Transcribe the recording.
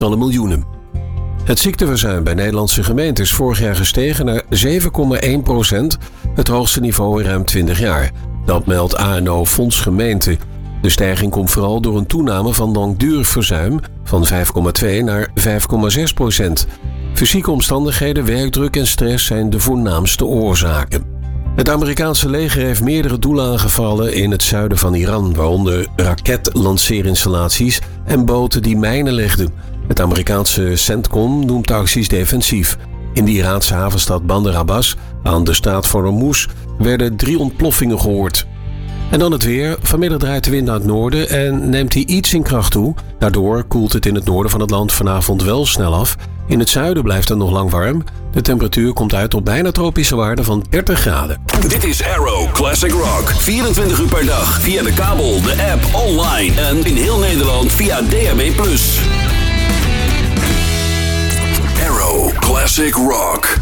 tientallen miljoenen. Het ziekteverzuim bij Nederlandse gemeenten is vorig jaar gestegen naar 7,1%, het hoogste niveau in ruim 20 jaar. Dat meldt ANO Fonds Gemeenten. De stijging komt vooral door een toename van langdurig verzuim van 5,2 naar 5,6%. Fysieke omstandigheden, werkdruk en stress zijn de voornaamste oorzaken. Het Amerikaanse leger heeft meerdere doelen aangevallen in het zuiden van Iran, waaronder raketlanceerinstallaties en boten die mijnen legden. Het Amerikaanse CENTCOM noemt de acties defensief. In de Iraanse havenstad Bandar Abbas, aan de straat van Hormuz, werden 3 ontploffingen gehoord. En dan het weer. Vanmiddag draait de wind naar het noorden en neemt hij iets in kracht toe. Daardoor koelt het in het noorden van het land vanavond wel snel af. In het zuiden blijft het nog lang warm. De temperatuur komt uit op bijna tropische waarden van 30 graden. Dit is Arrow Classic Rock. 24 uur per dag via de kabel, de app, online en in heel Nederland via DAB+. Arrow Classic Rock.